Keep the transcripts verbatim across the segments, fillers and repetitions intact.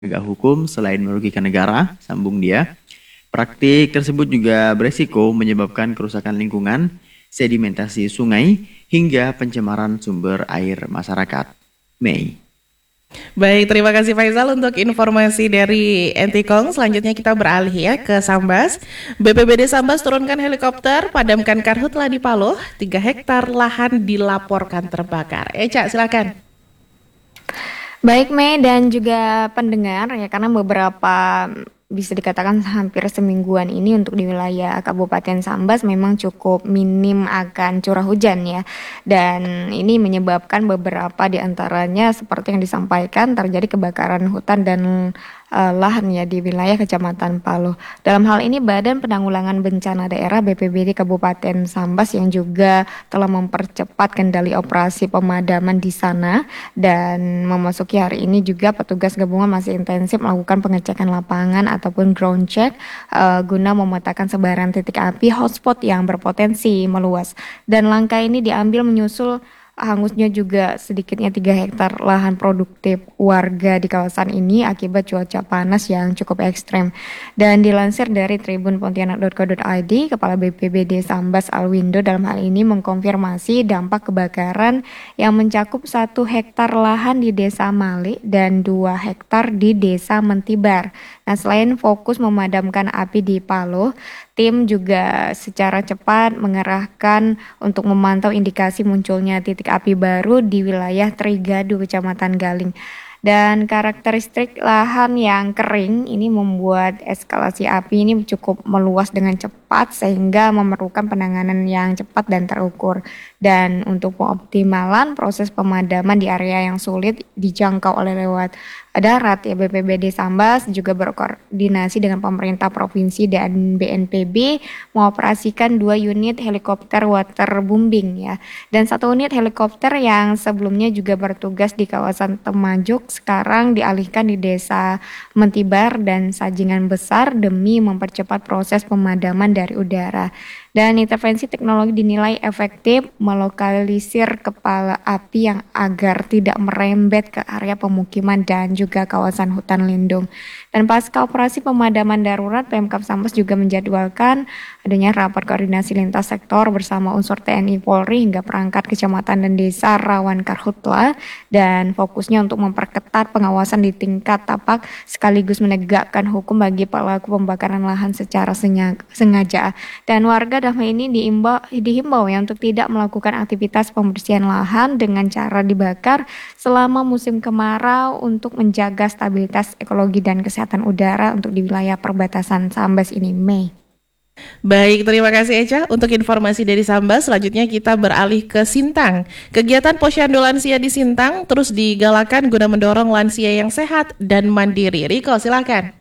Penegak hukum selain merugikan negara, sambung dia, praktik tersebut juga beresiko menyebabkan kerusakan lingkungan, sedimentasi sungai, hingga pencemaran sumber air masyarakat. Mei. Baik, terima kasih Faisal untuk informasi dari Entikong. Selanjutnya kita beralih ya ke Sambas. B P B D Sambas turunkan helikopter, padamkan karhutla di Paloh, tiga hektar lahan dilaporkan terbakar. Eca, silakan. Baik Mei dan juga pendengar ya, karena beberapa bisa dikatakan hampir semingguan ini untuk di wilayah Kabupaten Sambas memang cukup minim akan curah hujan ya. Dan ini menyebabkan beberapa di antaranya seperti yang disampaikan terjadi kebakaran hutan dan uh, lahan ya di wilayah Kecamatan Paloh. Dalam hal ini Badan Penanggulangan Bencana Daerah B P B D Kabupaten Sambas yang juga telah mempercepat kendali operasi pemadaman di sana, dan memasuki hari ini juga petugas gabungan masih intensif melakukan pengecekan lapangan ataupun ground check uh, guna memetakan sebaran titik api hotspot yang berpotensi meluas. Dan langkah ini diambil menyusul hangusnya juga sedikitnya tiga hektar lahan produktif warga di kawasan ini akibat cuaca panas yang cukup ekstrem. Dan dilansir dari tribun pontianak titik co titik i d, Kepala B P B D Sambas Alwindo dalam hal ini mengkonfirmasi dampak kebakaran yang mencakup satu hektar lahan di Desa Malik dan dua hektar di Desa Mentibar. Nah, selain fokus memadamkan api di Paloh, tim juga secara cepat mengerahkan untuk memantau indikasi munculnya titik api baru di wilayah Trigadu, Kecamatan Galing. Dan karakteristik lahan yang kering ini membuat eskalasi api ini cukup meluas dengan cepat sehingga memerlukan penanganan yang cepat dan terukur. Dan untuk pengoptimalan proses pemadaman di area yang sulit dijangkau oleh lewat darat ya, B P B D Sambas juga berkoordinasi dengan pemerintah provinsi dan B N P B mengoperasikan dua unit helikopter waterbombing ya, dan satu unit helikopter yang sebelumnya juga bertugas di kawasan Temajuk sekarang dialihkan di Desa Mentibar dan Sajingan Besar demi mempercepat proses pemadaman dari udara. Dan intervensi teknologi dinilai efektif melokalisir kepala api yang agar tidak merembet ke area pemukiman dan juga kawasan hutan lindung. Dan pasca operasi pemadaman darurat, Pemkab Sambas juga menjadwalkan adanya rapat koordinasi lintas sektor bersama unsur T N I Polri hingga perangkat kecamatan dan desa rawan karhutla, dan fokusnya untuk memperketat pengawasan di tingkat tapak sekaligus menegakkan hukum bagi pelaku pembakaran lahan secara sengaja. Dan warga dalam ini diimbau, dihimbau ya untuk tidak melakukan aktivitas pembersihan lahan dengan cara dibakar selama musim kemarau untuk menjaga stabilitas ekologi dan kesehatan udara untuk di wilayah perbatasan Sambas ini, Mei. Baik, terima kasih Eca untuk informasi dari Sambas. Selanjutnya kita beralih ke Sintang. Kegiatan Posyandu Lansia di Sintang terus digalakan guna mendorong lansia yang sehat dan mandiri. Riko, silakan.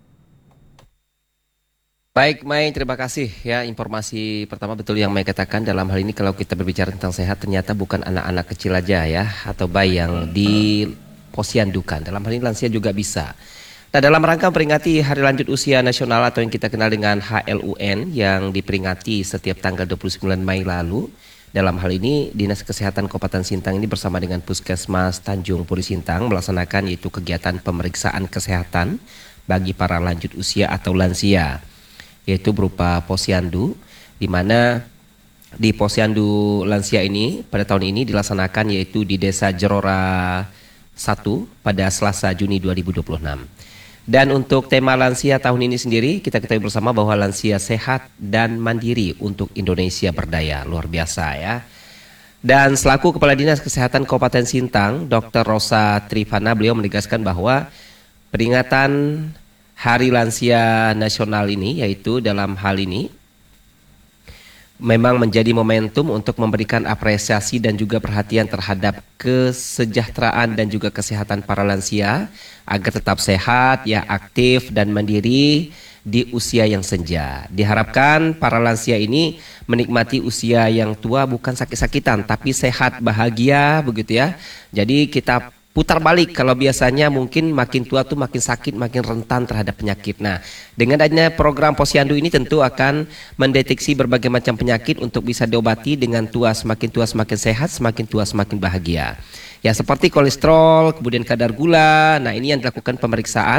Baik, Mai, terima kasih ya. Informasi pertama betul yang Mai katakan, dalam hal ini kalau kita berbicara tentang sehat ternyata bukan anak-anak kecil aja ya, atau bayi yang diposyandukan. Dalam hal ini lansia juga bisa. Nah, dalam rangka memperingati Hari Lanjut Usia Nasional atau yang kita kenal dengan H L U N yang diperingati setiap tanggal dua puluh sembilan Mei lalu, dalam hal ini Dinas Kesehatan Kabupaten Sintang ini bersama dengan Puskesmas Tanjung Puri Sintang melaksanakan yaitu kegiatan pemeriksaan kesehatan bagi para lanjut usia atau lansia, yaitu berupa posyandu, di mana di posyandu lansia ini pada tahun ini dilaksanakan yaitu di Desa Jerora satu pada Selasa Juni dua ribu dua puluh enam. Dan untuk tema lansia tahun ini sendiri kita ketahui bersama bahwa lansia sehat dan mandiri untuk Indonesia berdaya. Luar biasa ya. Dan selaku Kepala Dinas Kesehatan Kabupaten Sintang, Dokter Rosa Trivana, beliau menegaskan bahwa peringatan Hari Lansia Nasional ini, yaitu dalam hal ini memang menjadi momentum untuk memberikan apresiasi dan juga perhatian terhadap kesejahteraan dan juga kesehatan para lansia agar tetap sehat, ya aktif dan mandiri di usia yang senja. Diharapkan para lansia ini menikmati usia yang tua bukan sakit-sakitan tapi sehat, bahagia begitu ya. Jadi kita putar balik. Kalau biasanya mungkin makin tua tuh makin sakit, makin rentan terhadap penyakit. Nah, dengan adanya program Posyandu ini tentu akan mendeteksi berbagai macam penyakit untuk bisa diobati dengan tua, semakin tua semakin sehat, semakin tua semakin bahagia. Ya, seperti kolesterol, kemudian kadar gula. Nah, ini yang dilakukan pemeriksaan